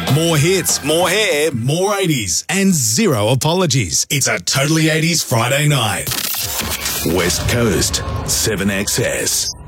More hits, more hair, more 80s, and zero apologies. It's a Totally 80s Friday night. West Coast 7XS.